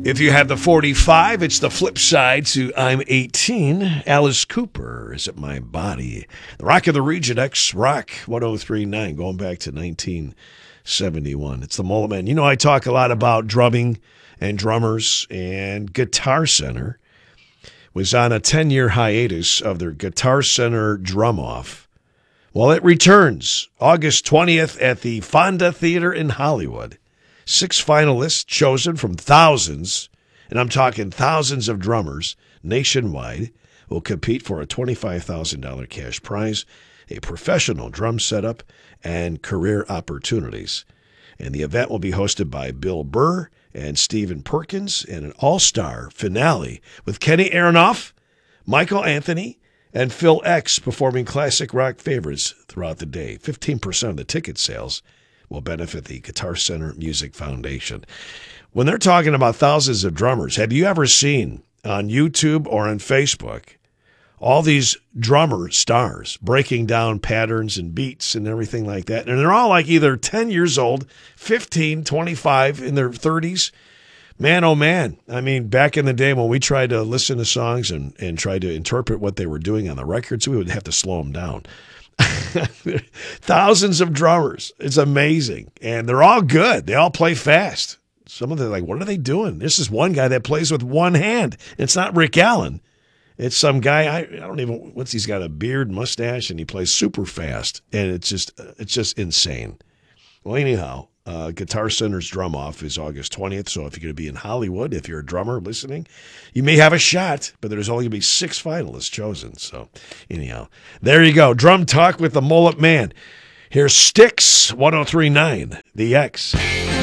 If you have the 45, it's the flip side to I'm 18. Alice Cooper is at my body. The Rock of the Region, X-Rock 1039, going back to 1971. It's the Mullet Man. You know, I talk a lot about drumming and drummers, and Guitar Center was on a 10-year hiatus of their Guitar Center Drum-Off. Well, it returns August 20th at the Fonda Theater in Hollywood. 6 finalists chosen from thousands, and I'm talking thousands of drummers nationwide, will compete for a $25,000 cash prize, a professional drum setup, and career opportunities. And the event will be hosted by Bill Burr and Stephen Perkins, and an all-star finale with Kenny Aronoff, Michael Anthony, and Phil X performing classic rock favorites throughout the day. 15% of the ticket sales will benefit the Guitar Center Music Foundation. When they're talking about thousands of drummers, have you ever seen on YouTube or on Facebook all these drummer stars breaking down patterns and beats and everything like that? And they're all like either 10 years old, 15, 25, in their 30s. Man, oh man. I mean, back in the day when we tried to listen to songs and try to interpret what they were doing on the records, we would have to slow them down. Thousands of drummers. It's amazing. And they're all good. They all play fast. Some of them are like, what are they doing? This is one guy that plays with one hand. It's not Rick Allen. It's some guy, I don't even, he's got a beard, mustache, and he plays super fast. And it's just insane. Well, anyhow, Guitar Center's Drum-Off is August 20th. So if you're going to be in Hollywood, if you're a drummer listening, you may have a shot, but there's only going to be 6 finalists chosen. So anyhow, there you go. Drum Talk with the Mullet Man. Here's Styx 1039, The X.